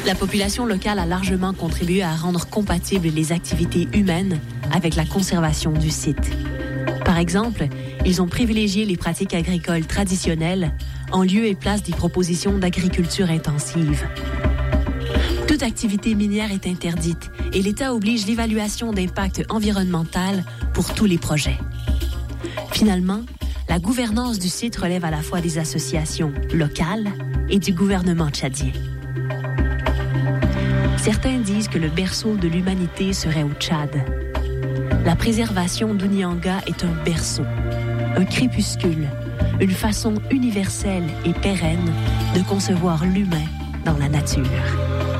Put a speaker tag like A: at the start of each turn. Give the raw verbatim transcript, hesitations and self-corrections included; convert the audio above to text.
A: La population locale a largement contribué à rendre compatibles les activités humaines avec la conservation du site. Par exemple, ils ont privilégié les pratiques agricoles traditionnelles en lieu et place des propositions d'agriculture intensive. Toute activité minière est interdite et l'État oblige l'évaluation d'impact environnemental pour tous les projets. Finalement, la gouvernance du site relève à la fois des associations locales et du gouvernement tchadien. Certains disent que le berceau de l'humanité serait au Tchad. La préservation d'Ounianga est un berceau, un crépuscule, une façon universelle et pérenne de concevoir l'humain dans la nature.